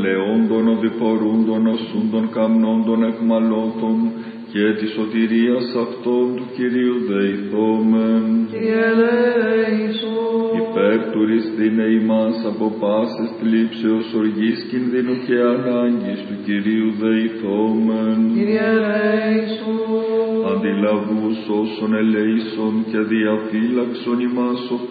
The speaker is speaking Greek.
ελεόντων, οδηπορούντων, ασούντων, καμνόντων, εκμαλώτων, και τη σωτηρίας αυτών του Κυρίου δεηθόμεν. Κύριε ελέησον. Υπέρ του ρηστήνε ημάς από πάσης θλίψεως, οργής, κινδύνου και ανάγκης του Κυρίου δεηθόμεν. Κύριε ελέησον. Αντιλαβούς όσων ελέησον και διαφύλαξον ημάς ο